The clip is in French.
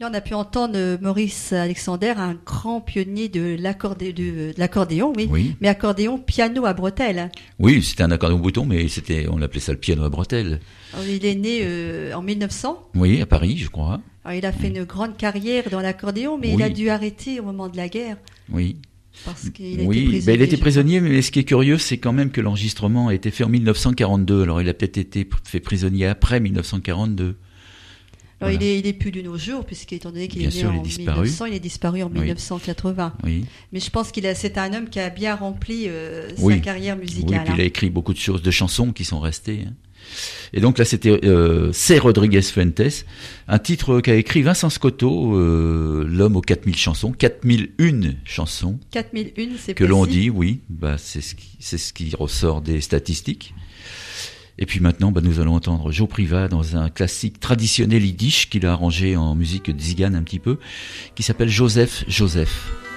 là, on a pu entendre Maurice Alexander, un grand pionnier de l'accordéon, oui. Oui. Mais accordéon piano à bretelles. Oui, c'était un accordéon bouton, mais on appelait ça le piano à bretelles. Alors, il est né en 1900. Oui, à Paris, je crois. Alors, il a fait une grande carrière dans l'accordéon, mais il a dû arrêter au moment de la guerre. Oui. Parce qu'il a été prisonnier. Il était prisonnier, mais ce qui est curieux, c'est quand même que l'enregistrement a été fait en 1942. Alors, il a peut-être été fait prisonnier après 1942. Alors, il est plus de nos jours, puisqu'étant donné qu'il est né en 1900, il est disparu en 1980. Oui. Mais je pense c'est un homme qui a bien rempli sa carrière musicale. Oui, puis il a écrit beaucoup de chansons qui sont restées. Et donc là, c'était C. Rodriguez Fuentes, un titre qu'a écrit Vincent Scotto, l'homme aux 4000 chansons, 4001 chansons. 4001, c'est que l'on dit, oui, c'est ce qui ressort des statistiques. Et puis maintenant, nous allons entendre Joe Priva dans un classique traditionnel yiddish qu'il a arrangé en musique tzigane un petit peu, qui s'appelle Joseph, Joseph.